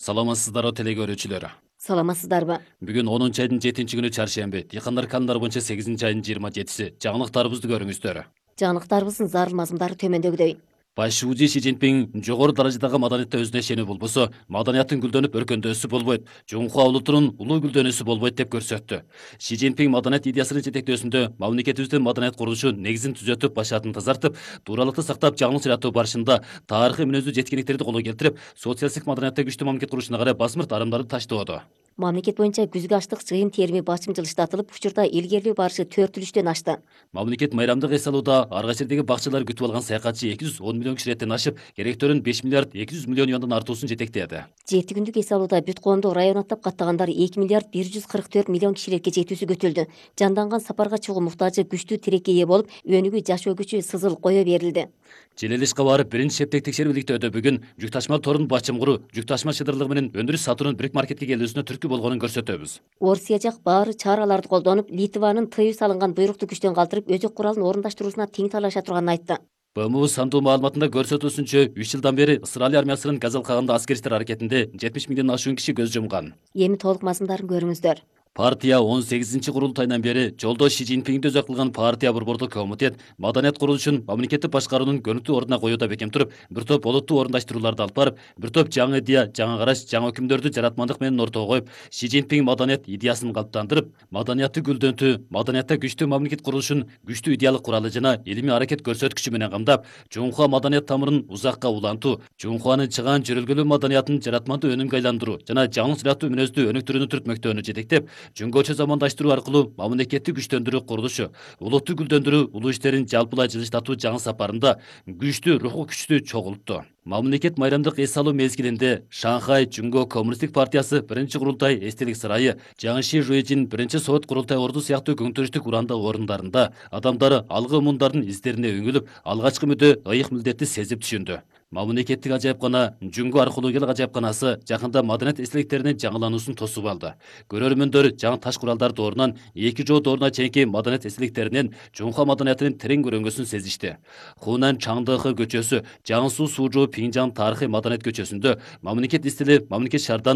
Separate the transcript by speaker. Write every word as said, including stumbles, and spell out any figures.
Speaker 1: Саламатсыздарбы телекөрүүчүлөр.
Speaker 2: Саламатсыздарбы?
Speaker 1: Бүгүн онунчу айдын жетинчи күнү чаршемби. Дыйкандар канундар боюнча сегизинчи айдын жыйырма жетиси. Жаңылыктарыбызды көрүңүздөр.
Speaker 2: Жаңылыктарыбыздын зарыл мазмундары төмөндөгүдөй.
Speaker 1: Башчы Си Цзиньпин жогору даражадагы маданиятта өзүнө ишенүү болбосо, маданияттын гүлдөнүп өркөндөөсү болбойт, Жунхуа улутунун улуу гүлдөнүүсү болбойт деп көрсөттү. Си Цзиньпин маданият идеясынын жетектөөсүндө мамлекетибиздин маданият курулушу негизин түзөтүп, башаатын тазартып, тууралыкты сактап, жаңылык жаратуу барышында тарыхый мүнөздүү жеткиликтерди колго келтирип, социалисттик маданиятта күчтүү мамлекет курушуна карай басмырт арымдарды таштоодо.
Speaker 2: Мамлекет боюнча күзгү аштык жыйын терими басым жылыштатылып, учурда илгерилүү барышы төрт үлүштөн ашты.
Speaker 1: Мамлекет майрамдык эс алууда арга жердеги бакчалар күтүп алган саякатчы эки жүз он миллион киши реттен ашып, керектөрүн беш миллиард эки жүз миллион юандан артуусун жетектеди.
Speaker 2: Жети күндүк эс алууда бүт коомду район аттап каттагандар эки миллиард бир жүз кырк төрт миллион кишилекке жетүүсү көтүлдү. Жанданган сапарга чыгуу муктажы күчтүү тилекке ээ болуп, өнүгүү жашоо күчү сызыл кое берилди.
Speaker 1: Желелишке барып биринчи шептек текшерүүлүктө бүгүн жүк ташма торунун бачымгуру, жүк ташма шыдырлыгы менен өндүрүш сатуунун бирик маркетке келүүсүнө түрткү болгонун көрсөтөбүз.
Speaker 2: Орусия жак баары чараларды колдонуп, Литванын тыюу салынган буйрукту күчтөн калтырып, өзөк куралын орундаштыруусуна тең талаша турганын айтты.
Speaker 1: Б М У сандуу маалыматында көрсөтүүсүнчө, үч жылдан бери Ысырайыл армиясынын Газал кагында аскер аракетинде жетимиш миңден ашуун киши көз жумган.
Speaker 2: Эми толук мазмундарын көрүңүздөр.
Speaker 1: Партия он сегизинчи курултайынан бери жолдош Си Цзиньпинди өзөк кылган партия борбордук комитет маданият курулушун мамлекеттик башкаруунун көрүнүктүү ордуна коюуда бекем туруп, бир топ олуттуу орундаштырууларды алып барып, бир топ жаңы идея, жаңы караш, жаңы өкүмдөрдү жаратмандык менен ортого коюп, Си Цзиньпин маданият идеясын калыптандырып, маданиятты гүлдөнтүү, маданиятта күчтүү мамлекет курулушун күчтүү идеялык куралы жана илимий аракет көрсөткүчү менен камдап, Жунхуа маданият тамырын узакка улантуу, Жунхуанын чыгаан жөрөлгөлүү маданиятын жаратмандуу өнүмгө айландыруу жана жаңылык жаратуу мүнөздүү өнүктүрүүнү түртмөктөөнү жетектеп, жөнгөчө замандаштыруу аркылуу мамлекетти күчтөндүрүү курулушу, улутту гүлдөндүрүү улуу иштерин жалпылай жылыштатуу жаңы сапарында күчтүү руху күчтүү чогултту. Мамлекет майрамдык эс алуу мезгилинде Шанхай Жунго Коммунисттик партиясы биринчи курултай эстелик сарайы, Жаңши Жуэжин биринчи совет курултай орду сыяктуу көңтөрүштүк урандык орундарында адамдары алгы мундардын издерине өңүлүп, алгачкы мүдө ыйык милдетти сезип түшүндү. Мамлекеттик ажайыпкана Жунго археологиялык ажайыпканасы жакында маданият эстеликтеринин жаңылануусун тосуп алды. Көрөрмөндөр жаңы таш куралдар доорунан эки жоо дооруна чейинки маданият эстеликтеринен Жунхуа маданиятынын терең көрөнгөсүн сезишти. Хунан Чаңдыхы көчөсү, Жаңсу Сужу Пиңжан тарыхый маданият көчөсүндө мамлекет истили, мамлекет шаардан